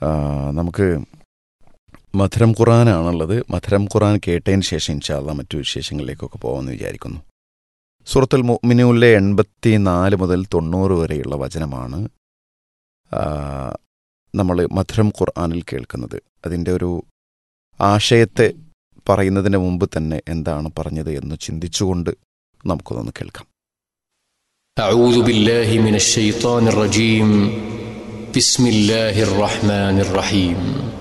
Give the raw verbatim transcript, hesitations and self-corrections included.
നമുക്ക് മധുരം ഖുർആനാണുള്ളത്. മധുരം ഖുർആൻ കേട്ടതിന് ശേഷം ഇൻഷാ അല്ലാഹ് മറ്റു വിശേഷങ്ങളിലേക്കൊക്കെ പോകാമെന്ന് വിചാരിക്കുന്നു. സൂറത്തുൽ മുഅ്മിനൂനിലെ എൺപത്തി നാല് മുതൽ തൊണ്ണൂറ് വരെയുള്ള വചനമാണ് നമ്മൾ മധുരം ഖുർആനിൽ കേൾക്കുന്നത്. അതിൻ്റെ ഒരു ആശയത്തെ പറയുന്നതിന് മുമ്പ് തന്നെ എന്താണ് പറഞ്ഞത് എന്ന് ചിന്തിച്ചുകൊണ്ട് നമുക്കൊന്ന് കേൾക്കാം. അഊദു ബില്ലാഹി മിനശ് ശൈത്വാനിർ റജീം. ബിസ്മില്ലാഹിർ റഹ്മാനിർ റഹീം.